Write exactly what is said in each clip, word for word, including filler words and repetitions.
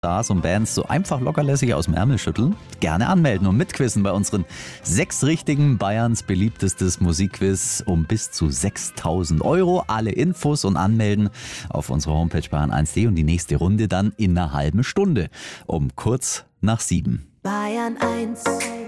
Stars und Bands so einfach lockerlässig aus dem Ärmel schütteln? Gerne anmelden und mitquizzen bei unseren sechs richtigen Bayerns beliebtestes Musikquiz um bis zu sechstausend Euro. Alle Infos und Anmelden auf unserer Homepage bayern eins punkt de und die nächste Runde dann in einer halben Stunde um kurz nach sieben. Bayern eins.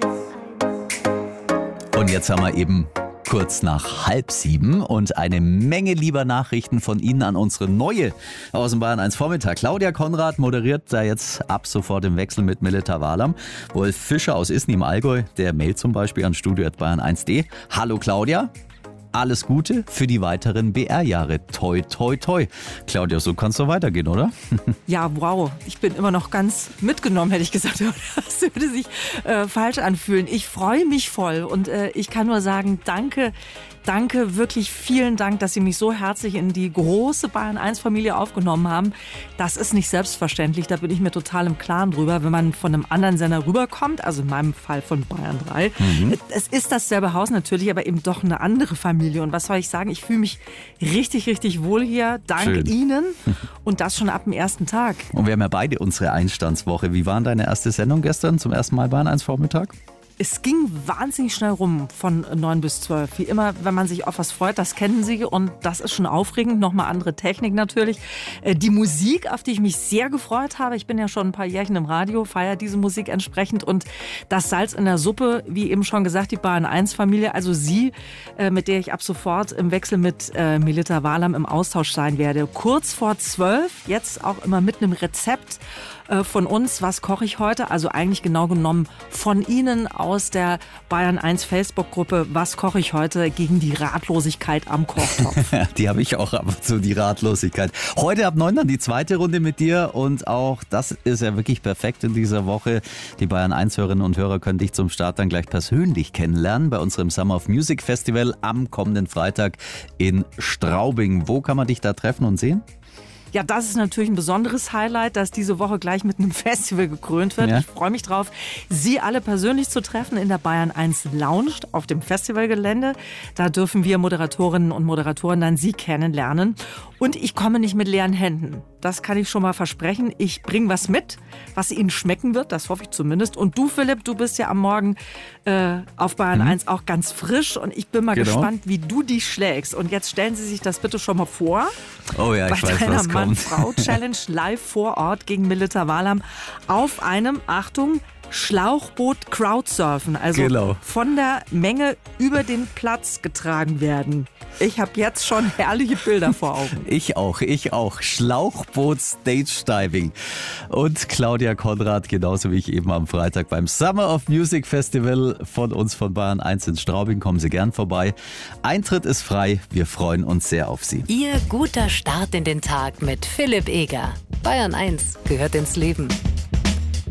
Und jetzt haben wir eben kurz nach halb sieben und eine Menge lieber Nachrichten von Ihnen an unsere neue aus dem Bayern eins Vormittag. Claudia Konrad moderiert da jetzt ab sofort im Wechsel mit Melita Walam. Wolf Fischer aus Isny im Allgäu, der mailt zum Beispiel an studio at bayern eins punkt de. Hallo Claudia. Alles Gute für die weiteren B R-Jahre. Toi, toi, toi. Claudia, so kann es doch weitergehen, oder? Ja, wow. Ich bin immer noch ganz mitgenommen, hätte ich gesagt. Das würde sich äh, falsch anfühlen. Ich freue mich voll und äh, ich kann nur sagen, danke, danke, wirklich vielen Dank, dass Sie mich so herzlich in die große Bayern eins Familie aufgenommen haben. Das ist nicht selbstverständlich, da bin ich mir total im Klaren drüber, wenn man von einem anderen Sender rüberkommt, also in meinem Fall von Bayern drei. Mhm. Es ist dasselbe Haus natürlich, aber eben doch eine andere Familie. Und was soll ich sagen, ich fühle mich richtig, richtig wohl hier. Dank Schön. Ihnen und das schon ab dem ersten Tag. Und wir haben ja beide unsere Einstandswoche. Wie war denn deine erste Sendung gestern zum ersten Mal Bayern eins Vormittag? Es ging wahnsinnig schnell rum von neun bis zwölf. Wie immer, wenn man sich auf was freut, das kennen Sie und das ist schon aufregend. Nochmal andere Technik natürlich. Die Musik, auf die ich mich sehr gefreut habe. Ich bin ja schon ein paar Jährchen im Radio, feiere diese Musik entsprechend und das Salz in der Suppe, wie eben schon gesagt, die Bayern eins Familie. Also Sie, mit der ich ab sofort im Wechsel mit Melita Walam im Austausch sein werde. Kurz vor zwölf, jetzt auch immer mit einem Rezept von uns. Was koche ich heute? Also eigentlich genau genommen von Ihnen aus der Bayern eins Facebook-Gruppe. Was koche ich heute gegen die Ratlosigkeit am Kochtopf? Die habe ich auch ab und zu, die Ratlosigkeit. Heute ab neun dann die zweite Runde mit dir und auch das ist ja wirklich perfekt in dieser Woche. Die Bayern eins Hörerinnen und Hörer können dich zum Start dann gleich persönlich kennenlernen bei unserem Summer of Music Festival am kommenden Freitag in Straubing. Wo kann man dich da treffen und sehen? Ja, das ist natürlich ein besonderes Highlight, dass diese Woche gleich mit einem Festival gekrönt wird. Ja. Ich freue mich drauf, Sie alle persönlich zu treffen in der Bayern eins Lounge auf dem Festivalgelände. Da dürfen wir Moderatorinnen und Moderatoren dann Sie kennenlernen. Und ich komme nicht mit leeren Händen. Das kann ich schon mal versprechen. Ich bringe was mit, was Ihnen schmecken wird. Das hoffe ich zumindest. Und du, Philipp, du bist ja am Morgen äh, auf Bayern mhm. eins auch ganz frisch. Und ich bin mal genau. gespannt, wie du dich schlägst. Und jetzt stellen Sie sich das bitte schon mal vor. Oh ja, ich bei weiß, deiner was kommt. Mann-Frau-Challenge live vor Ort gegen Melita Walam auf einem, Achtung, Schlauchboot Crowdsurfen. Also genau. von der Menge über den Platz getragen werden. Ich habe jetzt schon herrliche Bilder vor Augen. Ich auch, ich auch. Schlauchboot Stage Diving. Und Claudia Konrad, genauso wie ich eben am Freitag beim Summer of Music Festival von uns von Bayern eins in Straubing. Kommen Sie gern vorbei. Eintritt ist frei. Wir freuen uns sehr auf Sie. Ihr guter Start in den Tag mit Philipp Eger. Bayern eins gehört ins Leben.